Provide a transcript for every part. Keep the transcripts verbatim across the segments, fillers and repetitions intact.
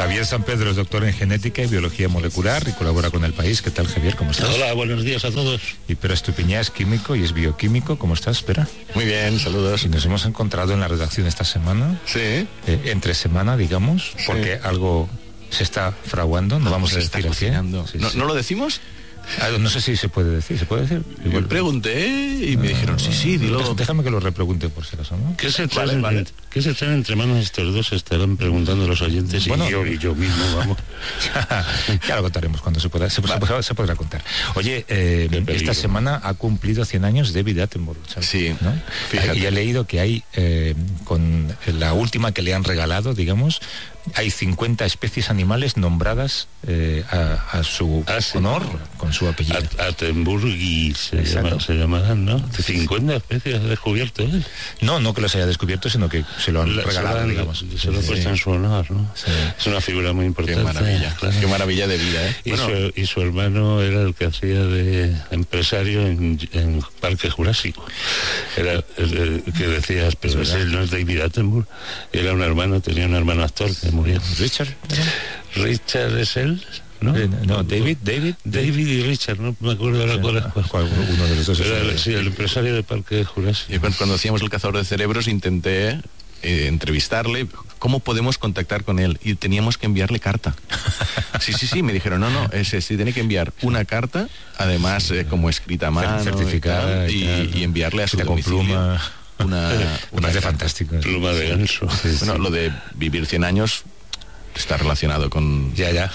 Javier San Pedro es doctor en genética y biología molecular y colabora con El País. ¿Qué tal, Javier? ¿Cómo estás? Hola, buenos días a todos. Y Pera Estupiñá es químico y es bioquímico. ¿Cómo estás, Pera? Muy bien, saludos. Y nos hemos encontrado en la redacción esta semana. Sí. Eh, entre semana, digamos, sí. porque algo se está fraguando. No vamos a decir el qué. Sí, ¿No, sí. ¿No lo decimos? Ah, no sé si se puede decir, ¿se puede decir? Igual pregunté y me dijeron, sí, sí, dilo. Déjame que lo repregunte por si acaso, ¿no? ¿Qué se traen, vale, vale. ¿Qué se traen entre manos estos dos? Estarán preguntando los oyentes bueno, y yo y yo mismo, vamos. Ya lo contaremos cuando se pueda, se, vale. se, se podrá contar. Oye, eh, esta semana ha cumplido cien años David Attenborough, ¿sabes? Sí, ¿no? Fíjate. Y he leído que hay, eh, con la última que le han regalado, digamos, hay cincuenta especies animales nombradas eh, a, a su ah, sí. honor, con su apellido. Attenborough se, llama, se llamarán, ¿no? cincuenta especies descubierto, ¿eh? No, no que los haya descubierto, sino que se lo han la, regalado, se lo han, digamos. Se lo han puesto sí. en su honor, ¿no? Sí. Es una figura muy importante. Qué maravilla, claro. Qué maravilla de vida, ¿eh? Y, bueno. su, y su hermano era el que hacía de empresario en, en Parque Jurásico. Era el, el, el que decías, pero ese no es David Attenborough. Era un hermano, tenía un hermano actor que murió. Richard. Richard es él. ¿No? Eh, no, David, David, David y Richard, no me acuerdo ahora cuál es cuál. Uno de los dos. Era el, sí, el empresario de Parque Jurásico. Y cuando hacíamos El Cazador de Cerebros intenté eh, entrevistarle, ¿cómo podemos contactar con él? Y teníamos que enviarle carta. Sí, sí, sí, me dijeron, no, no, ese sí, tiene que enviar una carta, además eh, como escrita a mano, certificada y, tal, y, y enviarle a su domicilio. Pluma. Una, una de fantástico. Pluma de ganso. Sí, bueno, sí. Lo de vivir cien años está relacionado con... Ya, ya.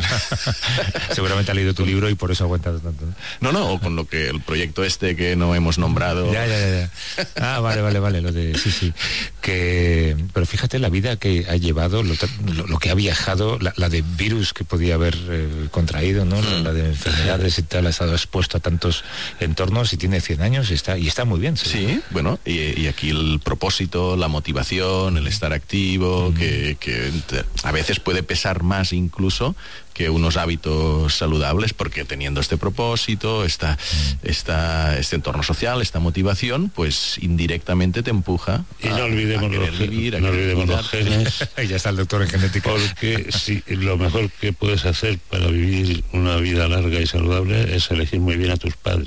Seguramente ha leído tu libro y por eso ha aguantado tanto. No, no, o con lo que el proyecto este que no hemos nombrado. Ya, ya, ya. Ah, vale, vale, vale. Lo de, sí, sí. Que, pero fíjate la vida que ha llevado, lo, lo, lo que ha viajado, la, la de virus que podía haber eh, contraído, ¿no? Mm. La de enfermedades y tal, ha estado expuesto a tantos entornos y tiene cien años y está, y está muy bien. ¿Seguro? Sí, bueno, y, y aquí el propósito, la motivación, el estar activo, mm. que, que a veces puede pesar más incluso que unos hábitos saludables, porque teniendo este propósito, esta, esta, este entorno social, esta motivación, pues indirectamente te empuja y no olvidemos, a, a los, vivir, a no olvidemos los genes. Y ya está el doctor en genética. Porque sí, lo mejor que puedes hacer para vivir una vida larga y saludable es elegir muy bien a tus padres.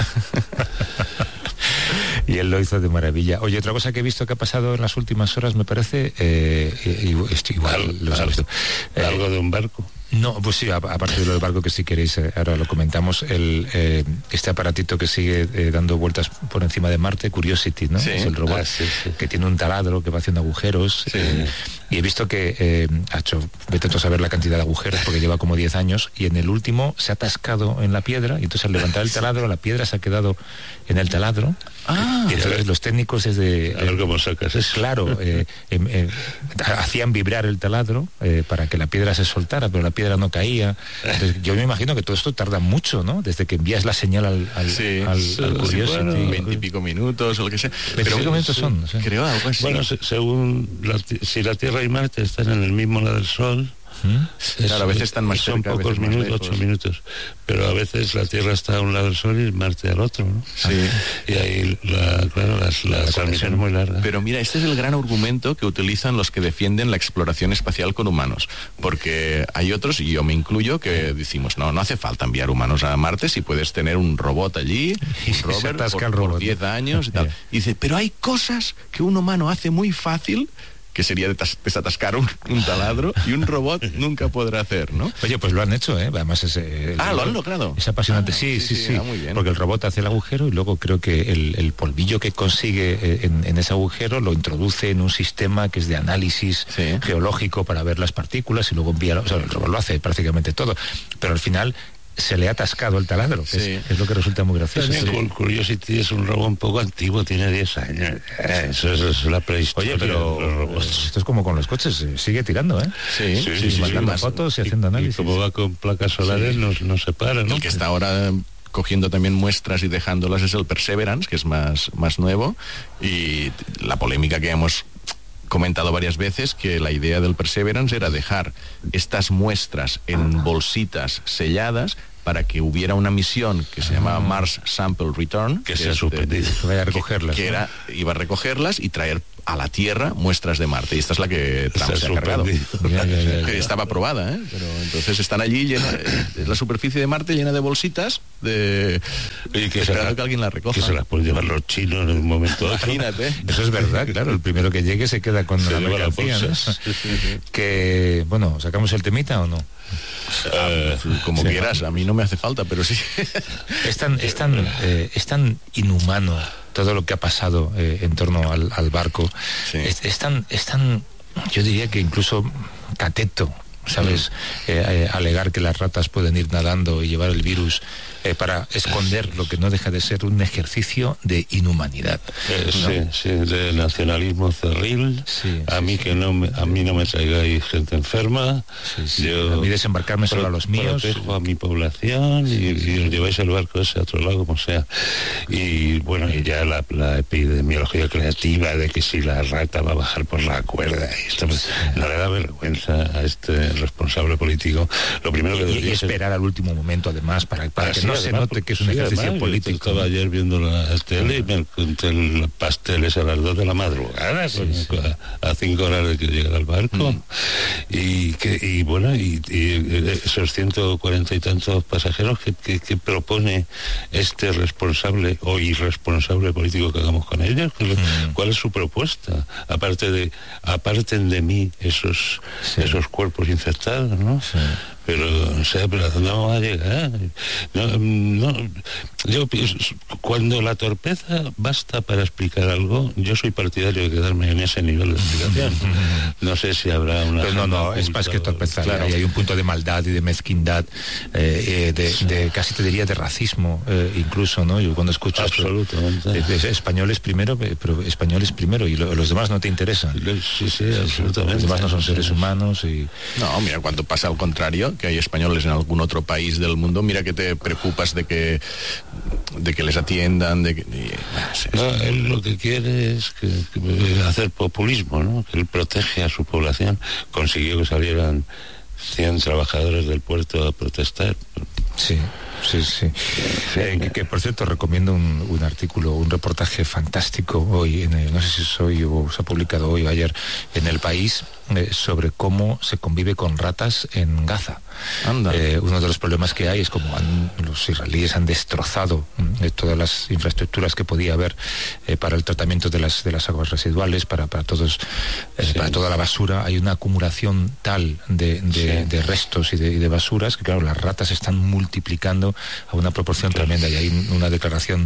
Y él lo hizo de maravilla. Oye, otra cosa que he visto que ha pasado en las últimas horas, me parece, eh, y, esto igual algo, lo sabes tú. Eh, ¿Algo de un barco? No, pues sí, aparte de lo del barco, que si queréis, eh, ahora lo comentamos, el, eh, este aparatito que sigue eh, dando vueltas por encima de Marte, Curiosity, ¿no? Sí. Es el robot, ah, sí, sí. que tiene un taladro que va haciendo agujeros. Sí. Eh, y he visto que eh, ha hecho, vete a saber la cantidad de agujeros, porque lleva como diez años, y en el último se ha atascado en la piedra, y entonces al levantar el taladro, la piedra se ha quedado en el taladro. Ah, y entonces los técnicos desde... A ver cómo sacas eso. Claro, eh, eh, eh, hacían vibrar el taladro eh, para que la piedra se soltara, pero la piedra no caía. Entonces, yo me imagino que todo esto tarda mucho, ¿no? Desde que envías la señal al, al, sí, al, sí, al Curiosity. Veintipico minutos o lo que sea. Veintipico minutos sí, son, no sé. Creo algo así. Bueno, se, según la, si la Tierra y Marte están en el mismo lado del Sol, ¿Mm? Es, claro, a veces están más son cerca, pocos minutos, ocho minutos, pero a veces la Tierra está a un lado del Sol y Marte al otro, ¿no? Sí. Y ahí, la, claro, las, la, la transmisión es muy larga. Pero mira, este es el gran argumento que utilizan los que defienden la exploración espacial con humanos, porque hay otros, y yo me incluyo, que decimos, no, no hace falta enviar humanos a Marte si puedes tener un robot allí, un rover, por, por diez años y tal. Yeah. Y dice, pero hay cosas que un humano hace muy fácil, que sería desatascar un, un taladro, y un robot nunca podrá hacer, ¿no? Oye, pues lo han hecho, ¿eh? Además es... Eh, ah, lo han logrado. Es apasionante, ah, sí, sí, sí. sí. Ah, muy bien. Porque el robot hace el agujero y luego creo que el, el polvillo que consigue eh, en, en ese agujero lo introduce en un sistema que es de análisis sí. geológico para ver las partículas y luego envía... O sea, el robot lo hace prácticamente todo, pero al final... se le ha atascado el taladro, que sí. es, es lo que resulta muy gracioso. Sí. El Curiosity es un robot un poco antiguo, tiene diez años. Eso es, es la prehistoria. Oye, pero esto es como con los coches, sigue tirando, ¿eh? Sí, sí, sí, sí, mandando sí, fotos y, y haciendo análisis. Y como va con placas solares, sí. no, no se para, ¿no? El que está ahora cogiendo también muestras y dejándolas es el Perseverance, que es más, más nuevo, y la polémica que hemos comentado varias veces, que la idea del Perseverance era dejar estas muestras en bolsitas selladas para que hubiera una misión que se llamaba Mars Sample Return, que, que se ha suspendido, que vaya a recogerlas, que, que ¿no? era, iba a recogerlas y traer a la Tierra muestras de Marte, y esta es la que Trump se, se ha cargado. Ya, ya, ya, ya. Estaba aprobada, ¿eh? Pero entonces están allí, llena, es la superficie de Marte llena de bolsitas, de y que esperando la, que alguien la recoja. Que se las pueden llevar los chinos en un momento. Imagínate. Eso es verdad, claro, el primero que llegue se queda con se la mercancía, ¿no? Sí, sí, sí. Que, bueno, ¿sacamos el temita o no? Uh, como sí, quieras, a mí no me hace falta, pero sí. Es tan, es tan, eh, es tan inhumano todo lo que ha pasado eh, en torno al, al barco. Sí. Es, es tan, es tan, yo diría que incluso cateto, ¿sabes? Mm. Eh, eh, alegar que las ratas pueden ir nadando y llevar el virus eh, para esconder lo que no deja de ser un ejercicio de inhumanidad. Eh, ¿no? Sí, sí, de nacionalismo cerril. Sí, a sí, mí sí. que no me, a mí no me traigáis gente enferma. Sí, sí. Yo a mí desembarcarme solo a los míos. Protejo a mi población sí, y, sí. y os lleváis el barco ese a otro lado como sea. Y bueno, y ya la, la epidemiología creativa de que si la rata va a bajar por la cuerda y esto, pues, sí. no le da vergüenza a este responsable político. Lo primero que y, y esperar ser... al último momento además para, para que no además, se note que es un sí, ejercicio además, político. Yo estaba ayer viendo la tele y me encontré el pasteles a las dos de la madrugada, sí, con, sí. a, a cinco horas de que llegara al barco. Mm. Y que y bueno, y, y esos ciento cuarenta y tantos pasajeros que, que, que propone este responsable o irresponsable político que hagamos con ellos. Mm. ¿Cuál es su propuesta? Aparte de, aparten de mí esos, sí. esos cuerpos infectados, ¿no? Sí. Pero, o sea, pero no va a llegar. No, no, yo cuando la torpeza basta para explicar algo, yo soy partidario de quedarme en ese nivel de explicación. No sé si habrá una... Pero no, no, es más que torpeza. Claro. Hay un punto de maldad y de mezquindad, eh, de, sí. de casi te diría de racismo, eh, incluso, ¿no? Yo cuando escucho... Absolutamente. Esto, de, de españoles primero, pero españoles primero, y lo, los demás no te interesan. Sí, sí, absolutamente. Los demás no son seres humanos y... No, mira, cuando pasa al contrario, que hay españoles en algún otro país del mundo, mira que te preocupas de que de que les atiendan, de que... Y, no, él lo que quiere es que, que hacer populismo, ¿no? Que él protege a su población. Consiguió que salieran cien trabajadores del puerto a protestar. Sí. Sí, sí. Eh, que, que por cierto recomiendo un, un artículo, un reportaje fantástico hoy, en el, no sé si es hoy o se ha publicado hoy o ayer en El País, eh, sobre cómo se convive con ratas en Gaza. Eh, uno de los problemas que hay es como han, los israelíes han destrozado eh, todas las infraestructuras que podía haber eh, para el tratamiento de las de las aguas residuales, para, para todos, eh, sí. para toda la basura. Hay una acumulación tal de, de, sí. de restos y de, y de basuras que claro, las ratas se están multiplicando a una proporción claro. tremenda, y hay una declaración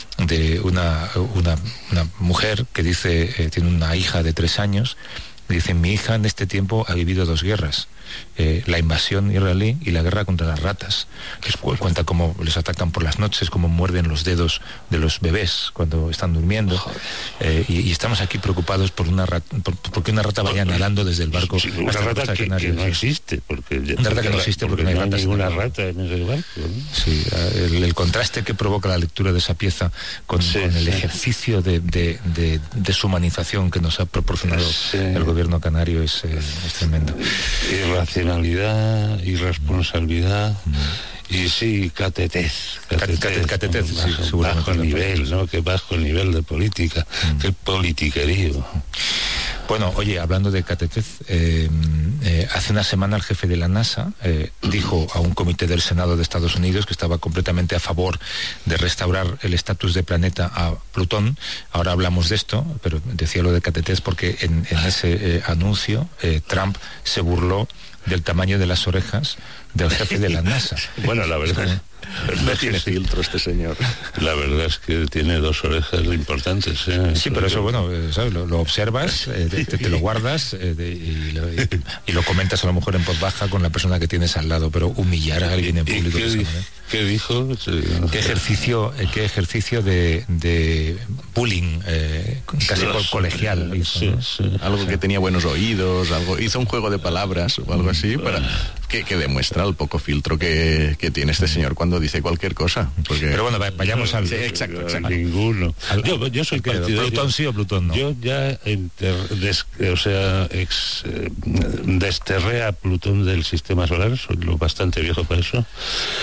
de una, una, una mujer que dice, eh, tiene una hija de tres años, dice, mi hija en este tiempo ha vivido dos guerras, eh, la invasión israelí y la guerra contra las ratas, que es, cuenta cómo les atacan por las noches, cómo muerden los dedos de los bebés cuando están durmiendo, eh, y, y estamos aquí preocupados por una rata, por, porque una rata vaya nadando desde el barco. Sí, una rata que, que no existe, porque una rata que no existe porque, porque no hay, no hay ninguna rata en ese barco, ¿no? Sí, el, el contraste que provoca la lectura de esa pieza con, sí, con el sí. ejercicio de, de, de deshumanización que nos ha proporcionado sí. el gobierno canario es, eh, es tremendo. Irracionalidad, irresponsabilidad mm. y sí, catetez. Catetez, catetez, bajo, sí, bajo, bajo el nivel, ¿no? Que bajo el nivel de política, mm. que politiquerío. Bueno, oye, hablando de catetez, eh, eh, hace una semana el jefe de la NASA eh, dijo a un comité del Senado de Estados Unidos que estaba completamente a favor de restaurar el estatus de planeta a Plutón. Ahora hablamos de esto, pero decía lo de catetez porque en, en ese eh, anuncio eh, Trump se burló del tamaño de las orejas del jefe de la NASA. Bueno, la verdad... No tiene filtro este señor. La verdad es que tiene dos orejas importantes, ¿eh? Sí, pero eso, bueno, ¿sabes? Lo, lo observas, eh, te, te lo guardas eh, de, y, lo, y, y lo comentas a lo mejor en voz baja con la persona que tienes al lado, pero humillar a alguien en público... ¿Qué, di ¿qué dijo? ¿Qué ejercicio, eh, qué ejercicio de, de bullying, eh, casi sí, colegial? Sí, hizo, ¿no? sí. Algo sí. que tenía buenos oídos, algo hizo un juego de palabras o algo así, para que, que demuestra el poco filtro que, que tiene este señor cuando dice cualquier cosa. Porque... Pero bueno, vayamos al... Sí, exacto, exacto. Ninguno. Al, yo, yo soy partidario... ¿Plutón sí o Plutón no? Yo ya enter, des, o sea, ex, eh, desterré a Plutón del sistema solar, soy lo bastante viejo para eso.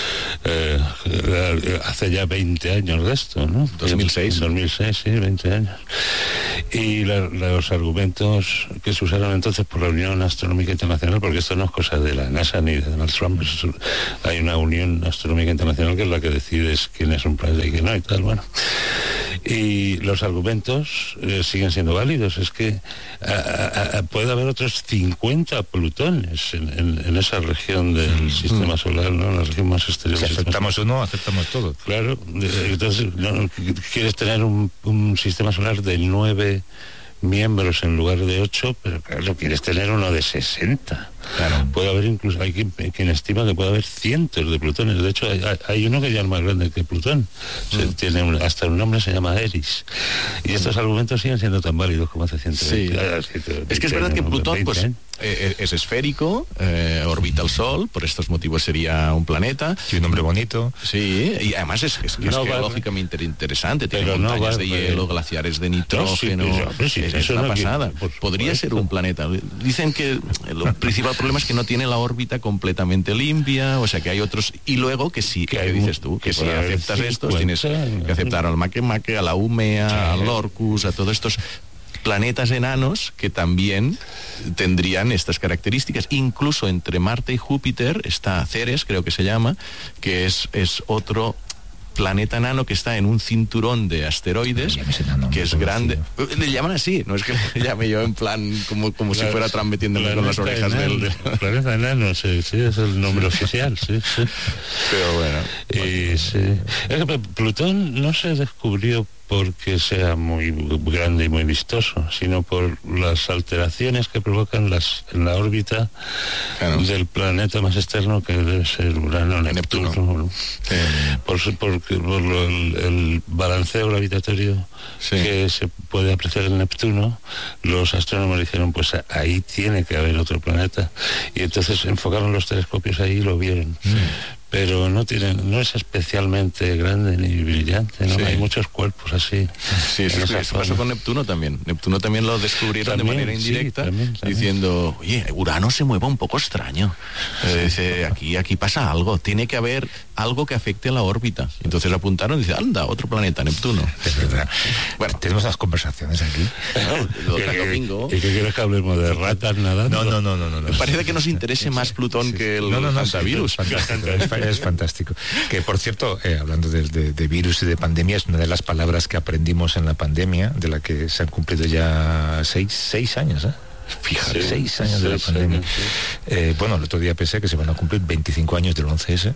Eh, hace ya veinte años de esto, ¿no? dos mil seis. dos mil seis, sí, veinte años. Y la, los argumentos que se usaron entonces por la Unión Astronómica Internacional, porque esto no es cosa de la NASA ni de Donald Trump, es, hay una Unión Astronómica Internacional que es la que decide quién es un planeta y quién no y tal, bueno. Y los argumentos eh, siguen siendo válidos. Es que a, a, puede haber otros cincuenta plutones en, en, en esa región del mm. sistema solar, ¿no? La región más exterior. Si aceptamos uno, aceptamos todo. Claro. Entonces, ¿no? Quieres tener un, un sistema solar de nueve miembros en lugar de ocho, pero claro, quieres tener uno de sesenta. Claro. Puede haber incluso, hay quien, quien estima que puede haber cientos de plutones. De hecho, hay, hay uno que ya es más grande que Plutón. Mm. Se, tiene un, hasta un nombre se llama Eris. Y mm. estos argumentos siguen siendo tan válidos como hace ciento veinte años. Sí. Es que es verdad que Plutón pues, eh, es esférico, eh, orbita el Sol, por estos motivos sería un planeta. Y un nombre bonito. Sí, y además es, es, no es geológicamente inter interesante. Tiene pero montañas no de hielo, glaciares de nitrógeno. No, sí, sí, es, es una no pasada. Quiere, Podría ser un planeta. Dicen que el principal problema es que no tiene la órbita completamente limpia, o sea que hay otros, y luego que sí, que, que dices tú, que, que si aceptas estos, tienes que aceptar al Makemake, a la Umea, sí. al Orcus, a todos estos planetas enanos que también tendrían estas características. Incluso entre Marte y Júpiter está Ceres, creo que se llama, que es, es otro planeta enano que está en un cinturón de asteroides enano, que es grande. Conocido. Le llaman así, no es que le llame yo en plan como, como claro, si fuera Trump metiéndome con las orejas enano, del... Planeta enano, sí, sí, es el nombre oficial, sí, sí. Pero bueno. Y, sí. Es que Plutón no se descubrió porque sea muy grande y muy vistoso, sino por las alteraciones que provocan las en la órbita claro. del planeta más externo, que debe ser Urano, Neptuno. Neptuno. Sí. Por, por, por lo, el, el balanceo gravitatorio sí. que se puede apreciar en Neptuno, los astrónomos dijeron, pues ahí tiene que haber otro planeta. Y entonces enfocaron los telescopios ahí y lo vieron. Sí. Pero no tiene, no es especialmente grande ni brillante, ¿no? Sí. Hay muchos cuerpos así. Sí, sí, sí, eso pasó con Neptuno también. Neptuno también lo descubrieron también, de manera indirecta, sí, también, también. diciendo, oye, Urano se mueve un poco extraño. Eh, dice, aquí, aquí pasa algo, tiene que haber algo que afecte a la órbita. Entonces apuntaron y dice, anda, otro planeta, Neptuno. Es verdad. Bueno, tenemos las conversaciones aquí. No, el domingo. ¿Y qué quieres que hablemos de ratas nadando? No, no, no, no, no, no. Me parece que nos interese más Plutón sí, que el no, no, no, hantavirus. Sí, es fantástico. Que por cierto, eh, hablando de, de, de virus y de pandemia, es una de las palabras que aprendimos en la pandemia, de la que se han cumplido ya seis, seis años, ¿eh? Fíjate, sí, seis años sí, de la pandemia. Sí, sí. Eh, bueno, el otro día pensé que se van a cumplir veinticinco años del once ese.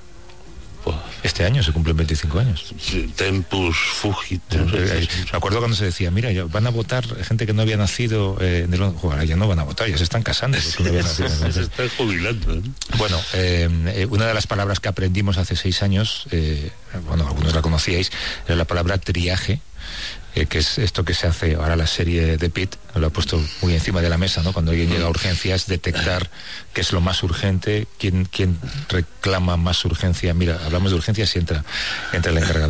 Este año se cumplen veinticinco años. Tempus fugit. Me acuerdo cuando se decía, mira, ya van a votar gente que no había nacido eh, en el... Ahora ya no van a votar, ya se están casando. Porque no habían nacido. Se están jubilando. ¿eh? Bueno, eh, una de las palabras que aprendimos hace seis años, eh, bueno, algunos la conocíais, era la palabra triaje, eh, que es esto que se hace ahora la serie de Pitt, lo ha puesto muy encima de la mesa, ¿no? Cuando alguien llega a urgencias, detectar qué es lo más urgente, quién, quién reclama más urgencia. Mira, hablamos de urgencias y entra, entra el encargado.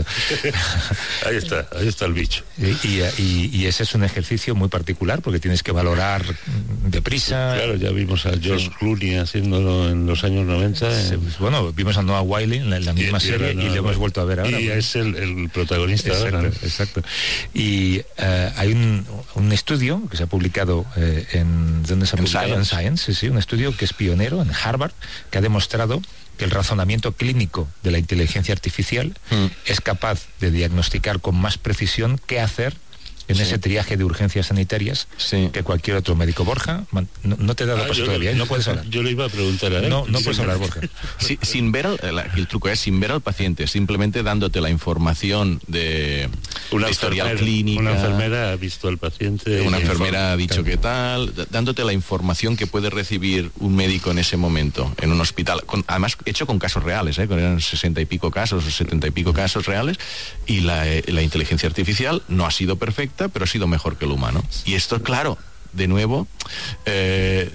Ahí está, ahí está el bicho. Y, y, y, y ese es un ejercicio muy particular, porque tienes que valorar deprisa. Claro, ya vimos a George Clooney haciéndolo en los años noventa. Sí, en... Bueno, vimos a Noah Wyle en la, en la misma y, serie y, no, y le hemos vuelto a ver ahora. Y es el, el protagonista exacto, ahora, ¿no? Exacto. Y uh, hay un, un estudio que se ha publicado eh, en... ¿Dónde se ha publicado? En Science, en Science sí, sí, un estudio que es pionero en Harvard, que ha demostrado que el razonamiento clínico de la inteligencia artificial mm. es capaz de diagnosticar con más precisión qué hacer en sí. ese triaje de urgencias sanitarias sí. que cualquier otro médico. Borja, no, no te he dado ah, paso todavía, lo, no puedes hablar. Yo le iba a preguntar a él. No, no sí, puedes hablar, Borja. Sí, sin ver al, el, el truco es sin ver al paciente, simplemente dándote la información de, una de historial clínica. Una enfermera ha visto al paciente. Una enfermera ha dicho qué tal, dándote la información que puede recibir un médico en ese momento, en un hospital, con, además hecho con casos reales, ¿eh? Con eran sesenta y pico casos o setenta y pico casos reales, y la, eh, la inteligencia artificial no ha sido perfecta, pero ha sido mejor que el humano. Y esto, claro, de nuevo, eh,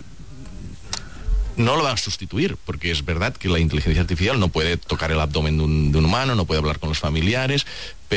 no lo va a sustituir, porque es verdad que la inteligencia artificial no puede tocar el abdomen de un, de un humano, no puede hablar con los familiares, pero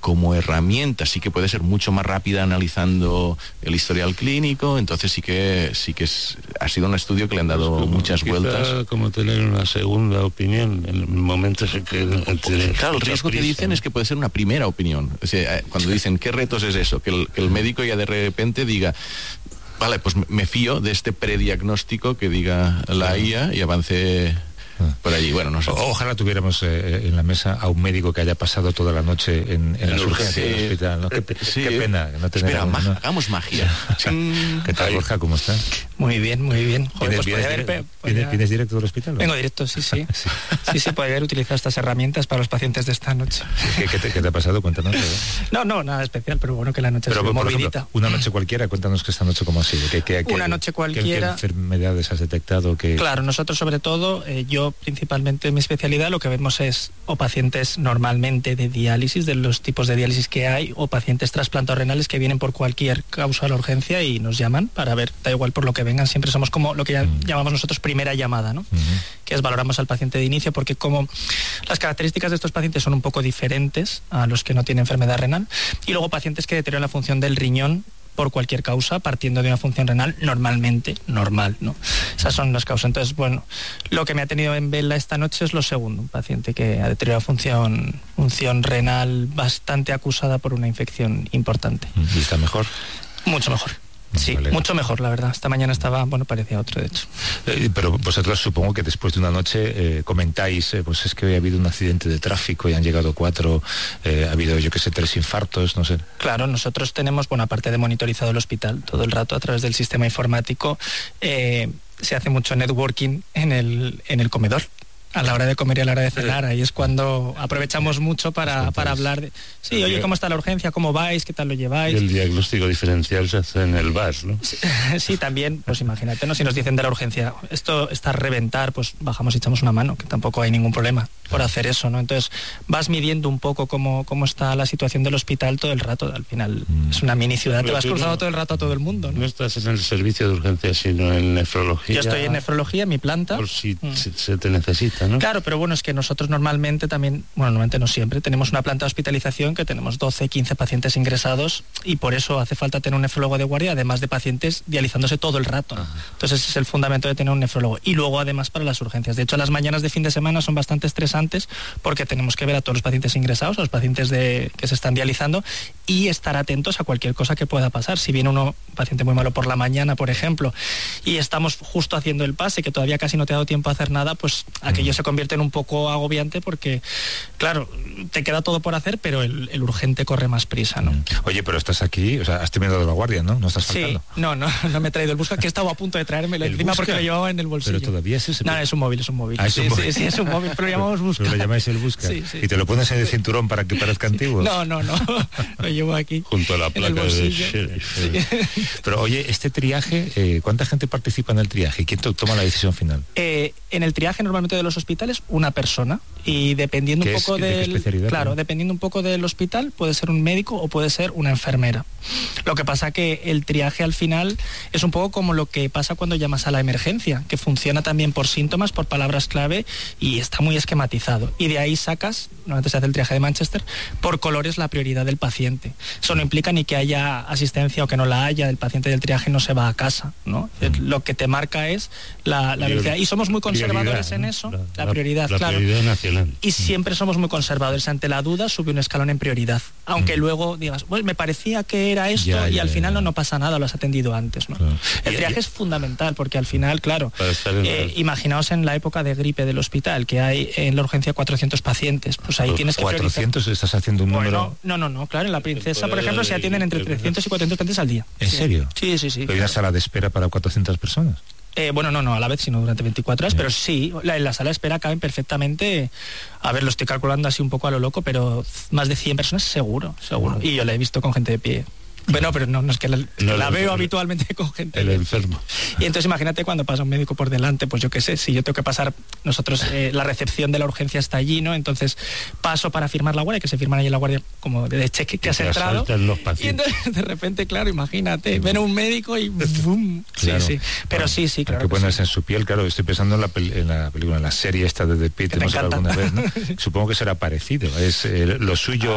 como herramienta sí que puede ser mucho más rápida analizando el historial clínico, entonces sí que sí que es, ha sido un estudio que le han dado pues como, muchas vueltas. Como tener una segunda opinión en momentos en que... Claro, el riesgo que dicen es que puede ser una primera opinión. O sea, cuando dicen, ¿qué retos es eso? Que el, que el médico ya de repente diga, vale, pues me fío de este prediagnóstico que diga la I A y avance... por allí, bueno, no sé. O, ojalá tuviéramos eh, en la mesa a un médico que haya pasado toda la noche en, en las urgencias del hospital, ¿no? Qué, sí. qué pena no tener. Espera, algo, ¿no? hagamos magia. ¿Qué tal, Borja? ¿Cómo estás? Muy bien, muy bien. Joder, ¿Vienes, pues vienes, haber, dire ¿vienes, ¿Vienes directo del hospital? Vengo directo, sí, sí. sí, sí, sí, puede haber utilizado estas herramientas para los pacientes de esta noche. ¿Qué, qué, te, qué te ha pasado? Cuéntanos. ¿verdad? No, no, nada especial, pero bueno, que la noche pero, es por movidita. Ejemplo, una noche cualquiera, cuéntanos que esta noche cómo ha sido. ¿Qué, qué, una qué, noche cualquiera. ¿Qué, qué enfermedades has detectado? ¿Qué... Claro, nosotros sobre todo, eh, yo principalmente mi especialidad lo que vemos es o pacientes normalmente de diálisis, de los tipos de diálisis que hay, o pacientes trasplantados renales que vienen por cualquier causa a la urgencia y nos llaman para ver, da igual por lo que vengan, siempre somos como lo que ya llamamos nosotros primera llamada, ¿no? Uh-huh. Que es valoramos al paciente de inicio, porque como las características de estos pacientes son un poco diferentes a los que no tienen enfermedad renal, y luego pacientes que deterioran la función del riñón por cualquier causa, partiendo de una función renal normalmente normal, ¿no? Esas son las causas. Entonces, bueno, lo que me ha tenido en vela esta noche es lo segundo, un paciente que ha deteriorado función, función renal bastante acusada por una infección importante. ¿Y está mejor? Mucho mejor. Sí, vale. Mucho mejor, la verdad. Esta mañana estaba, bueno, parecía otro, de hecho. Eh, pero vosotros supongo que después de una noche eh, comentáis, eh, pues es que hoy ha habido un accidente de tráfico y han llegado cuatro, eh, ha habido, yo qué sé, tres infartos, no sé. Claro, nosotros tenemos, bueno, aparte de monitorizado el hospital todo el rato a través del sistema informático, eh, se hace mucho networking en el, en el comedor. A la hora de comer y a la hora de cenar, ahí es cuando aprovechamos mucho para, para hablar de... Sí, oye, ¿cómo está la urgencia? ¿Cómo vais? ¿Qué tal lo lleváis? Y el diagnóstico diferencial se hace en el bar, ¿no? Sí, sí, también, pues imagínate, ¿no? Si nos dicen de la urgencia, esto está a reventar, pues bajamos y echamos una mano, que tampoco hay ningún problema por hacer eso, ¿no? Entonces vas midiendo un poco cómo, cómo está la situación del hospital todo el rato, al final mm. es una mini ciudad, pero te vas cruzando no, todo el rato a todo el mundo, ¿no? No estás en el servicio de urgencia, sino en nefrología. Yo estoy en nefrología, en mi planta. Por si mm. se, se te necesita, ¿no? Claro, pero bueno, es que nosotros normalmente también, bueno, normalmente no siempre, tenemos una planta de hospitalización que tenemos doce, quince pacientes ingresados y por eso hace falta tener un nefrólogo de guardia, además de pacientes dializándose todo el rato. Ajá. Entonces ese es el fundamento de tener un nefrólogo. Y luego además para las urgencias. De hecho, las mañanas de fin de semana son bastante estresantes porque tenemos que ver a todos los pacientes ingresados, a los pacientes de, que se están dializando y estar atentos a cualquier cosa que pueda pasar. Si viene uno, un paciente muy malo por la mañana, por ejemplo, y estamos justo haciendo el pase, que todavía casi no te ha dado tiempo a hacer nada, pues aquello se convierte en un poco agobiante porque, claro, te queda todo por hacer, pero el, el urgente corre más prisa, ¿no? Oye, pero estás aquí, o sea, has terminado de la guardia, ¿no? No estás faltando. Sí, no, no, no me he traído el Busca, que estaba a punto de traérmelo encima busca? Porque lo llevaba en el bolsillo. Pero todavía es ese. No, es un móvil, es un móvil. Ah, es un sí, móvil. Sí, sí, es un móvil, pero lo llamamos Busca. Pero lo llamáis el Busca. Sí, sí. Y te lo pones en el cinturón para que parezca antiguo. No, no, no. Lo llevo aquí. Junto a la placa de sheriff. Sí. Pero oye, este triaje, eh, ¿cuánta gente participa en el triaje? ¿Quién toma la decisión final? Eh, en el triaje normalmente de los hospitales, una persona. Y dependiendo un poco es, del, ¿de qué especialidad? Claro, ¿no? Dependiendo un poco del hospital, puede ser un médico o puede ser una enfermera. Lo que pasa que el triaje al final es un poco como lo que pasa cuando llamas a la emergencia, que funciona también por síntomas, por palabras clave y está muy esquematizado. Y de ahí sacas, normalmente se hace el triaje de Manchester, por colores la prioridad del paciente. Eso no implica ni que haya asistencia o que no la haya, el paciente del triaje no se va a casa, ¿no? Lo que te marca es la, la velocidad. Y somos muy conservadores en eso, la, la prioridad, la claro. Prioridad nacional. Y siempre somos muy conservadores. Ante la duda sube un escalón en prioridad. Aunque mm. luego digas, pues me parecía que era esto ya, y ya, al final ya. no, no pasa nada, lo has atendido antes, ¿no? Claro. El triaje es fundamental porque al final, claro, eh, imaginaos en la época de gripe del hospital que hay en la urgencia cuatrocientos pacientes, pues ahí tienes que cuatrocientos priorizar. Estás haciendo un bueno, número... No, no, no, claro, en la Princesa, por ejemplo, se atienden entre trescientos y cuatrocientos pacientes al día. ¿En sí. serio? Sí, sí, sí. ¿Pero hay una sala de espera para cuatrocientas personas? Eh, bueno, no, no, a la vez, sino durante veinticuatro horas, sí. Pero sí, la, en la sala de espera caben perfectamente, a ver, lo estoy calculando así un poco a lo loco, pero más de cien personas seguro, seguro. Y yo la he visto con gente de pie. Bueno, pero no, no es que la, no, la veo el, habitualmente con gente. El enfermo. Y entonces imagínate cuando pasa un médico por delante, pues yo qué sé, si yo tengo que pasar, nosotros, eh, la recepción de la urgencia está allí, ¿no? Entonces paso para firmar la guardia, que se firman ahí en la guardia como de cheque que has entrado. Los y entonces de repente, claro, imagínate, ven a un médico y ¡bum! Claro. Sí, sí. Pero bueno, sí, sí, claro. Hay que ponerse sí. en su piel, claro, estoy pensando en la, en la película, en la serie esta de The Pitt, hemos hablado alguna vez, ¿no? Supongo que será parecido, es eh, lo suyo... Ah,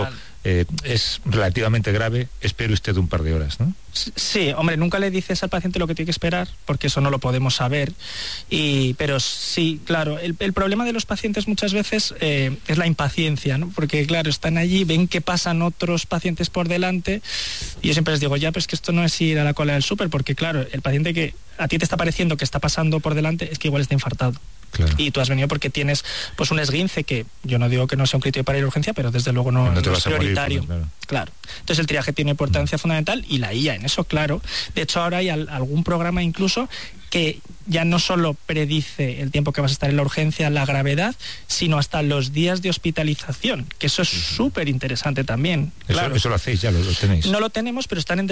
eh, es relativamente grave, espere usted un par de horas, ¿no? Sí, hombre, nunca le dices al paciente lo que tiene que esperar, porque eso no lo podemos saber, y, pero sí, claro, el, el problema de los pacientes muchas veces eh, es la impaciencia, ¿no? Porque claro, están allí, ven que pasan otros pacientes por delante, y yo siempre les digo, ya, pero es que esto no es ir a la cola del súper, porque claro, el paciente que a ti te está pareciendo que está pasando por delante, es que igual está infartado. Claro. Y tú has venido porque tienes pues un esguince que yo no digo que no sea un criterio para ir a urgencia, pero desde luego no, no, no es prioritario. Morir, claro. claro. Entonces el triaje tiene importancia mm. fundamental y la I A en eso, claro. De hecho ahora hay al, algún programa incluso que ya no solo predice el tiempo que vas a estar en la urgencia, la gravedad, sino hasta los días de hospitalización, que eso es súper interesante también. Eso, claro. eso lo hacéis ya, lo, lo tenéis. No lo tenemos, pero están en